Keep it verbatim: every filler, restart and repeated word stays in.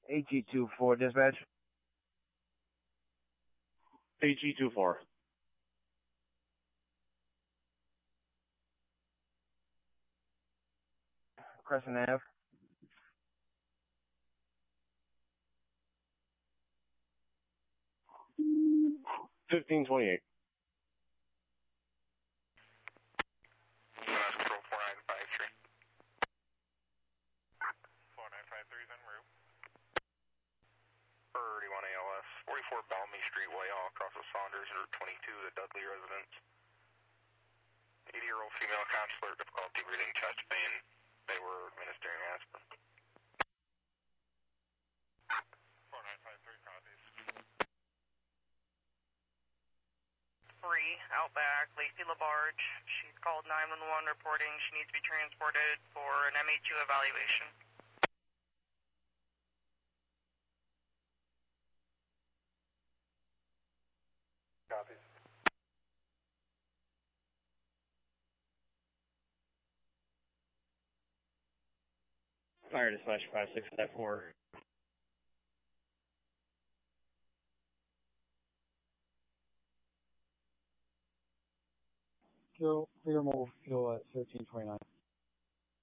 A G two four, dispatch. A G two four. Crescent Ave. fifteen twenty-eight. Control four nine five three. four nine five three is en route. thirty-one A L S, forty-four Bellamy Street, Whitehall, across with Saunders, Route twenty-two, the Dudley residence. eighty-year-old female counselor, difficulty breathing, chest pain. They were administering aspirin. four nine five three copies. three, Outback, Lacey LaBarge. She's called nine one one reporting she needs to be transported for an M A two evaluation. Copies. Fire dispatch five six five four. Clear, clear mobile fuel at thirteen twenty-nine.